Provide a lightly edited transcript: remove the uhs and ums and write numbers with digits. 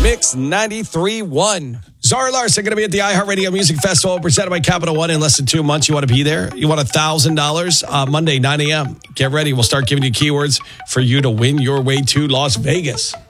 Mix 93.1. Zara Larson going to be at the iHeartRadio Music Festival presented by Capital One in less than 2 months. You want to be there? You want $1,000 Monday, 9 a.m. Get ready. We'll start giving you keywords for you to win your way to Las Vegas.